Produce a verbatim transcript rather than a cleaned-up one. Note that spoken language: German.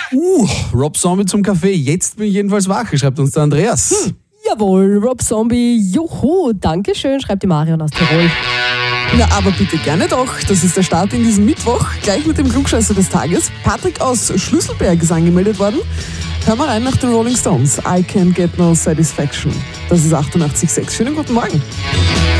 Uh, Rob Zombie zum Kaffee. Jetzt bin ich jedenfalls wach, schreibt uns der Andreas. Hm, jawohl, Rob Zombie, juhu, dankeschön, schreibt die Marion aus Tirol. Na, aber bitte gerne doch. Das ist der Start in diesem Mittwoch. Gleich mit dem Klugscheißer des Tages. Patrick aus Schlüsselberg ist angemeldet worden. Hör mal rein nach den Rolling Stones. I can't get no satisfaction. Das ist achtundachtzig Komma sechs. Schönen guten Morgen.